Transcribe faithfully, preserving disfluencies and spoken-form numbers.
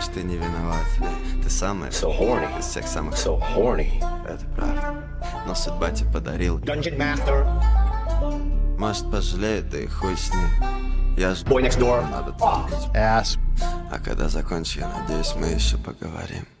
ты не виноват. Ты самый So horny. из всех самых. So horny. Это правда. Но судьба тебе подарила. Dungeon Master. Может, пожалеет, да и хуй с ней. Я ж Boy next door. надо помнить. Ass. А когда закончу, я надеюсь, мы еще поговорим.